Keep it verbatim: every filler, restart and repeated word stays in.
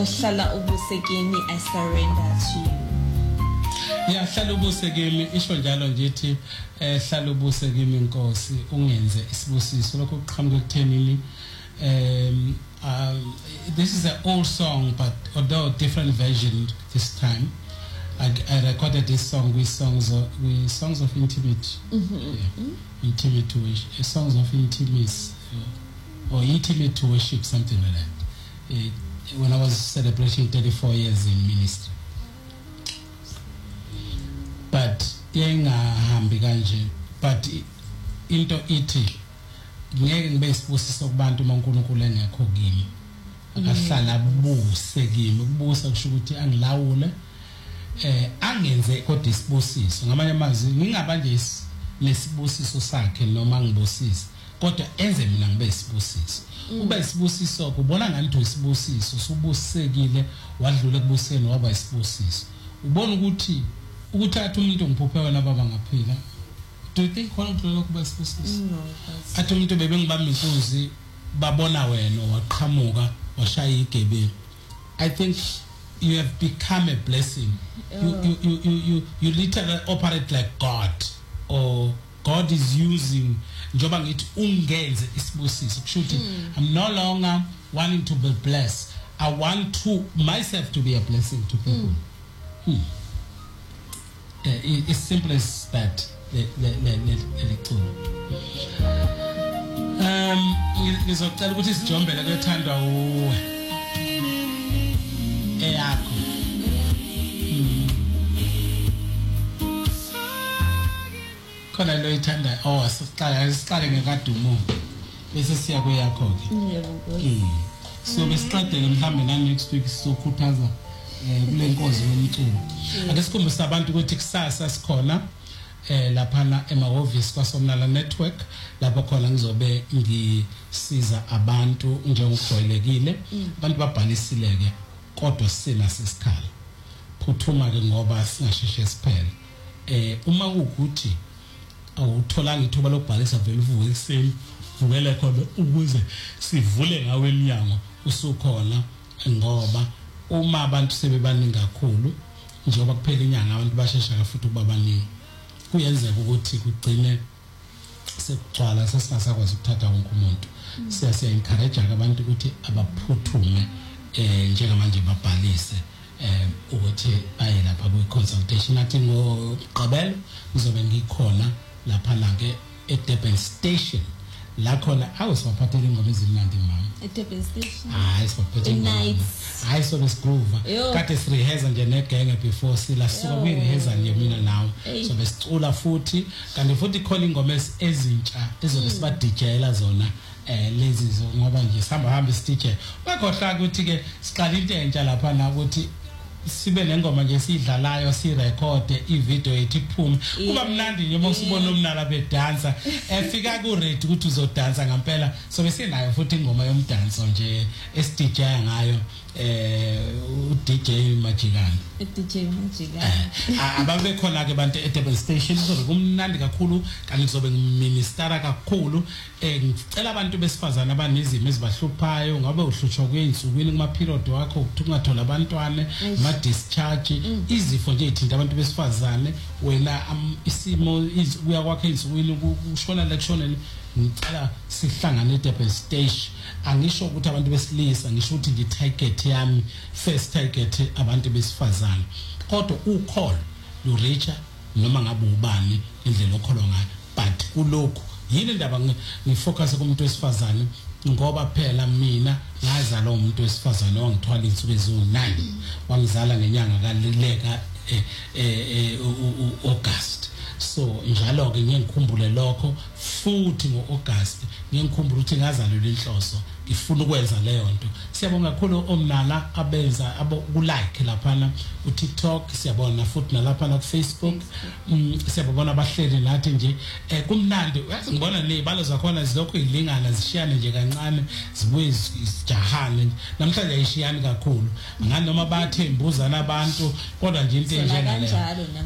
ohlala ubusekeni I surrender to you. Yeah, hlala ubusekeni isho njalo nje ithi eh hlala ubusekeni inkosi ungenze isibusiso lokho kuqhamuka ekuthenini um um this is an old song but although different version this time. I, I recorded this song with songs of with songs of intimate, mm-hmm. yeah, mm-hmm. intimate worship, songs of intimacy, uh, or intimate to worship, something like that. Uh, when I was celebrating thirty-four years in ministry, but yenga hambi kanje, but into iti ngeke ngibe isibusiso kubantu maNkulunkulu engekho kimi. Akahlala buse kimi, ukubusa kusho ukuthi angilawule. Eh angenze kodwa isibusiso ngamanye amazwi ngingaba nje nesibusiso sakhe noma ngibusise kodwa enze mina ngibe isibusiso ube isibusiso kubona ngani isibusiso subusekile wadlula ekubuseni waba isibusiso ubona ukuthi ukuthatha umuntu ngiphuphe wena baba ngaphila. Do you think khona ukudlula kuba isibusiso? No. Athi umuntu bebengibamba inkunzi babona wena waqhamuka washaya igebeni. I think you have become a blessing. You, you, you, you, you, you literally operate like God, or God is using njoba ngithi ungenze isibusiso kushuthi I'm no longer wanting to be blessed. I want to myself to be a blessing to people. Mm. Hmm. Uh, it, it's simple as that. Let let let let it go. Um, ngizocela ukuthi sijombele kwethandwa uwe eyakho. Khona lo ithanda oh siqala siqale ngekadumo bese siya kuyakho ke. Yebo. So besiqedele mhlambe na next week sizokhuthaza eh kule nkonzo yomculo. Ake sikhombisa abantu ukuthi kusasa sikhona eh lapha emahhovisi kwaSomnala Network lapho khona ngizobe ngisiza abantu njengokujwayelekile abantu babhalisileke kodwa sina sesikhala phuthuma ke ngoba singasheshe siphele eh uma ukuthi awutholanga ithuba lokubhalisa vele uvuke ekseni vukele khona ukuze sivule ngawe eminyango usukhona ngoba uma abantu sebebaningi kakhulu njengoba kuphela inyanga abantu bashesha futhi ukuba baningi kuyenzeka ukuthi kugcine sekugcwala sesingasakwazi ukuthatha wonke umuntu siyase encourage abantu ukuthi abaphuthume eh njengamanje babhalise eh ukuthi baye lapha ku consultation athi ngoqabela uzobe ngikhona lapha la ke eDurban station la khona awusiphathele ingoma ezimnandi mama eDurban station hayi siphathele nights hayi so lesgroove kade si rehearse nje negenge before sila suka kwi rehearsal yemina nawo so besicula futhi kanti futhi khona ingoma ezintsha ezobe siba DJela zona eh lezi zo ngoba nje sihamba hamba isitije bakhohlaka ukuthi ke siqala into entsha lapha na ukuthi sibe nengoma nje sidlalayo si record ivideo ethi iphume kuba mnandi nje usibona umnala bedansa efika ku ready ukuthi uzodansa ngempela so bese nayo futhi ingoma yomdanso nje esi-D J ngayo eh u D J Majikane D J Majikane ababe khona ke bantu eDurban station kuzobe kumnandi kakhulu kanti kuzobe ngiministera kakhulu eh ngicela abantu besifazana abanezimo ezibahluphayo ngabe uhlushwa kweinsukwini kuma period wakho ukuthi ungathola abantwana ma discharge izifo nje ithinta abantu besifazane wena isimo kuya kwakhe insukwini ukushona la kushonele ngicela sihlangane eDurban station angisho ukuthi abantu besilisa ngisho ukuthi nje target yami first target abantu besifazane kodwa ucall lo reacher noma ngabe ubani indlela okholwa ngayo but kulokho yini ndaba ngifocus kumuntu wesifazane ngoba phela mina ngazala umuntu wesifazane wangithwala insuku eziwu-nine wangizala ngenyanga kaLeleka eh August so njalo ke ngiyengikhumbule lokho futhi ngoAugust ngiyengikhumbula ukuthi ngazalelwe inhloso ngifuna ukwenza leyo nto siyabonga kakhulu omnala abenza abakulike lapha ku TikTok siyabona futhi nalapha na ku Facebook siyabona abahleli nathi nje eh kumnandi uyazi ngibona nezibalo zakhona zilokho izilingana zishiyane nje kancane zibuye izijahane namhlanje ayishiyani kakhulu ngani noma bathembuzana abantu kodwa nje into enjengaleyo